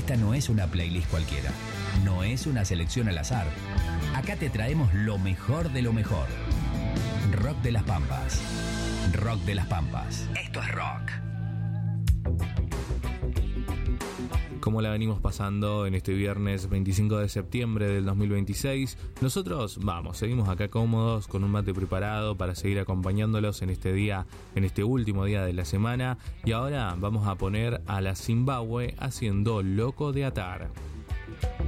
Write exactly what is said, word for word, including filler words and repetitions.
Esta no es una playlist cualquiera, no es una selección al azar. Acá te traemos lo mejor de lo mejor. Rock de las Pampas. Rock de las Pampas. Esto es rock. Como la venimos pasando en este viernes veinticinco de septiembre del dos mil veintiséis, nosotros vamos, seguimos acá cómodos con un mate preparado para seguir acompañándolos en este día, en este último día de la semana, y ahora vamos a poner a la Zimbabue haciendo Loco de Atar.